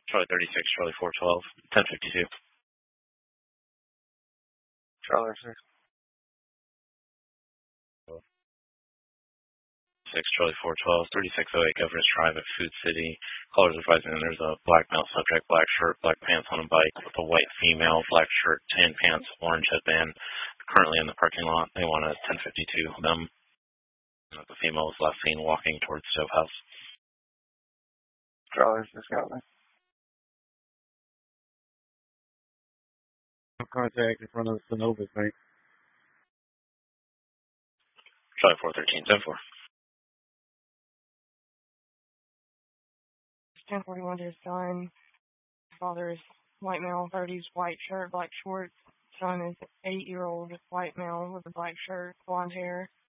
Charlie 36, Charlie 412, 1052. Charlie 6. Charlie 412, 3608 Governor's Drive at Food City. Callers advising there's a black male subject, black shirt, black pants on a bike with a white female, black shirt, tan pants, orange headband, currently in the parking lot. They want a 1052 of them. The female was last seen walking towards Stove House. Charlie 6 got me. Contact in front of the Synovus Bank. Charlie 413, 10-4. 1041 to his son. Father is white male, 30s, white shirt, black shorts. Son is 8-year-old white male with a black shirt, blonde hair.